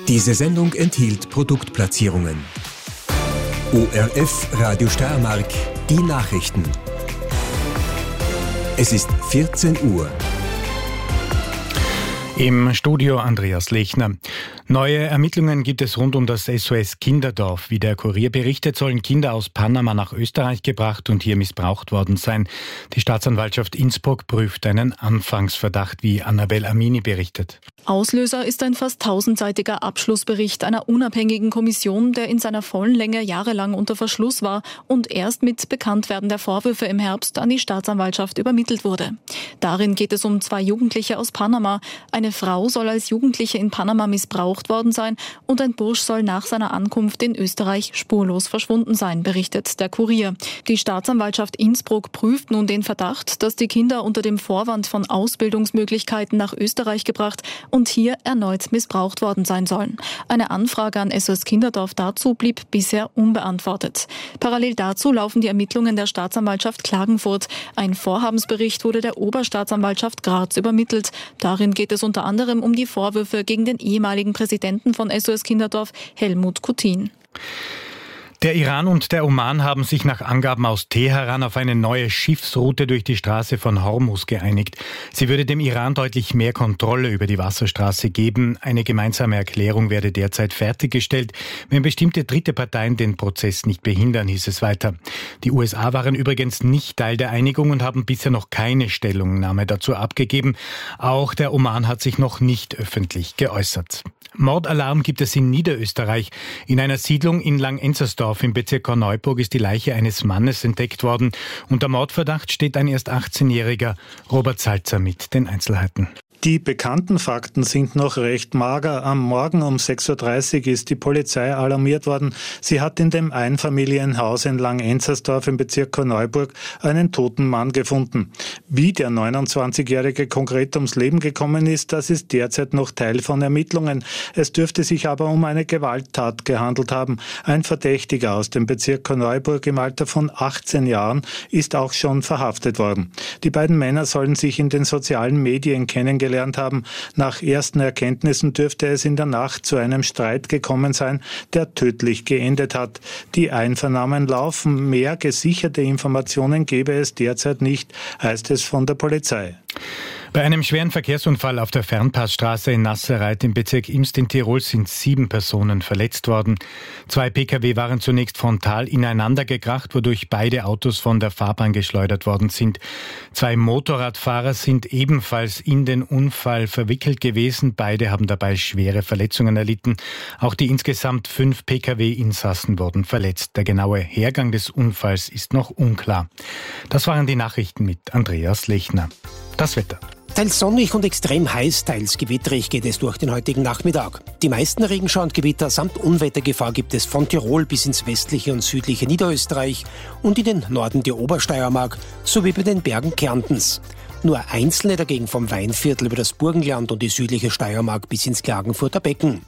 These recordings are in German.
Diese Sendung enthielt Produktplatzierungen. ORF Radio Steiermark, die Nachrichten. Es ist 14 Uhr. Im Studio Andreas Lechner. Neue Ermittlungen gibt es rund um das SOS Kinderdorf. Wie der Kurier berichtet, sollen Kinder aus Panama nach Österreich gebracht und hier missbraucht worden sein. Die Staatsanwaltschaft Innsbruck prüft einen Anfangsverdacht, wie Annabel Amini berichtet. Auslöser ist ein fast 1000-seitiger Abschlussbericht einer unabhängigen Kommission, der in seiner vollen Länge jahrelang unter Verschluss war und erst mit Bekanntwerden der Vorwürfe im Herbst an die Staatsanwaltschaft übermittelt wurde. Darin geht es um 2 Jugendliche aus Panama. Eine Frau soll als Jugendliche in Panama missbraucht worden sein und ein Bursch soll nach seiner Ankunft in Österreich spurlos verschwunden sein, berichtet der Kurier. Die Staatsanwaltschaft Innsbruck prüft nun den Verdacht, dass die Kinder unter dem Vorwand von Ausbildungsmöglichkeiten nach Österreich gebracht und hier erneut missbraucht worden sein sollen. Eine Anfrage an SOS Kinderdorf dazu blieb bisher unbeantwortet. Parallel dazu laufen die Ermittlungen der Staatsanwaltschaft Klagenfurt. Ein Vorhabensbericht wurde der Oberstaatsanwaltschaft Graz übermittelt. Darin geht es unter anderem um die Vorwürfe gegen den ehemaligen Präsidenten von SOS Kinderdorf, Helmut Kutin. Der Iran und der Oman haben sich nach Angaben aus Teheran auf eine neue Schiffsroute durch die Straße von Hormuz geeinigt. Sie würde dem Iran deutlich mehr Kontrolle über die Wasserstraße geben. Eine gemeinsame Erklärung werde derzeit fertiggestellt, wenn bestimmte dritte Parteien den Prozess nicht behindern, hieß es weiter. Die USA waren übrigens nicht Teil der Einigung und haben bisher noch keine Stellungnahme dazu abgegeben. Auch der Oman hat sich noch nicht öffentlich geäußert. Mordalarm gibt es in Niederösterreich. In einer Siedlung in Langenzersdorf im Bezirk Korneuburg ist die Leiche eines Mannes entdeckt worden. Unter Mordverdacht steht ein erst 18-Jähriger. Robert Salzer mit den Einzelheiten. Die bekannten Fakten sind noch recht mager. Am Morgen um 6.30 Uhr ist die Polizei alarmiert worden. Sie hat in dem Einfamilienhaus in Langenzersdorf im Bezirk Korneuburg einen toten Mann gefunden. Wie der 29-Jährige konkret ums Leben gekommen ist, das ist derzeit noch Teil von Ermittlungen. Es dürfte sich aber um eine Gewalttat gehandelt haben. Ein Verdächtiger aus dem Bezirk Korneuburg im Alter von 18 Jahren ist auch schon verhaftet worden. Die beiden Männer sollen sich in den sozialen Medien kennengelernt haben. Nach ersten Erkenntnissen dürfte es in der Nacht zu einem Streit gekommen sein, der tödlich geendet hat. Die Einvernahmen laufen. Mehr gesicherte Informationen gebe es derzeit nicht, heißt es von der Polizei. Bei einem schweren Verkehrsunfall auf der Fernpassstraße in Nasserreit im Bezirk Imst in Tirol sind 7 Personen verletzt worden. 2 Pkw waren zunächst frontal ineinander gekracht, wodurch beide Autos von der Fahrbahn geschleudert worden sind. 2 Motorradfahrer sind ebenfalls in den Unfall verwickelt gewesen. Beide haben dabei schwere Verletzungen erlitten. Auch die insgesamt 5 Pkw-Insassen wurden verletzt. Der genaue Hergang des Unfalls ist noch unklar. Das waren die Nachrichten mit Andreas Lechner. Das Wetter. Teils sonnig und extrem heiß, teils gewitterig geht es durch den heutigen Nachmittag. Die meisten Regenschauer und Gewitter samt Unwettergefahr gibt es von Tirol bis ins westliche und südliche Niederösterreich und in den Norden der Obersteiermark sowie bei den Bergen Kärntens. Nur einzelne dagegen vom Weinviertel über das Burgenland und die südliche Steiermark bis ins Klagenfurter Becken.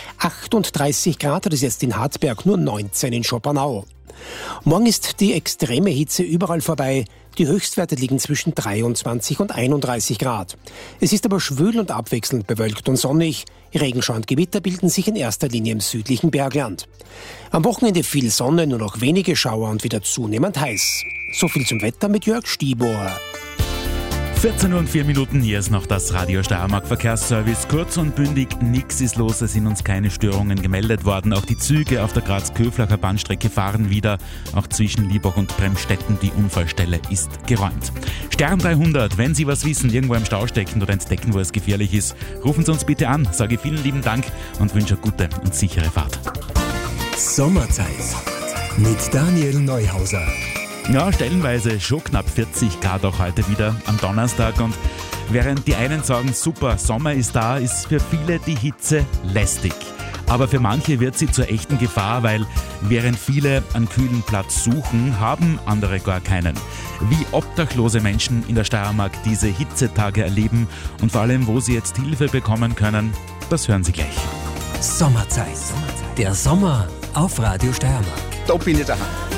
38 Grad hat es jetzt in Hartberg, nur 19 in Schoppernau. Morgen ist die extreme Hitze überall vorbei. Die Höchstwerte liegen zwischen 23 und 31 Grad. Es ist aber schwül und abwechselnd bewölkt und sonnig. Regenschauer und Gewitter bilden sich in erster Linie im südlichen Bergland. Am Wochenende viel Sonne, nur noch wenige Schauer und wieder zunehmend heiß. So viel zum Wetter mit Jörg Stieber. 14 Uhr und 4 Minuten, hier ist noch das Radio Steiermark Verkehrsservice. Kurz und bündig, nichts ist los, es sind uns keine Störungen gemeldet worden. Auch die Züge auf der Graz-Köflacher Bahnstrecke fahren wieder. Auch zwischen Liebach und Bremstetten, die Unfallstelle ist geräumt. Stern 300, wenn Sie was wissen, irgendwo im Stau stecken oder entdecken, wo es gefährlich ist, rufen Sie uns bitte an. Sage vielen lieben Dank und wünsche eine gute und sichere Fahrt. Sommerzeit mit Daniel Neuhauser. Ja, stellenweise schon knapp 40 Grad auch heute wieder am Donnerstag. Und während die einen sagen, super, Sommer ist da, ist für viele die Hitze lästig. Aber für manche wird sie zur echten Gefahr, weil während viele einen kühlen Platz suchen, haben andere gar keinen. Wie obdachlose Menschen in der Steiermark diese Hitzetage erleben und vor allem, wo sie jetzt Hilfe bekommen können, das hören Sie gleich. Sommerzeit. Der Sommer auf Radio Steiermark. Da bin ich daheim.